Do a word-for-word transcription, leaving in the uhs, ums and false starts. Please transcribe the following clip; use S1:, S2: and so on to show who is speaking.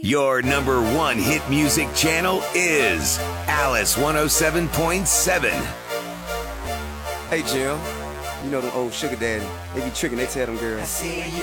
S1: Your number one hit music channel is Alice one oh seven point seven.
S2: Hey, Jim. You know them old sugar daddy. They be tricking, they tell them girls.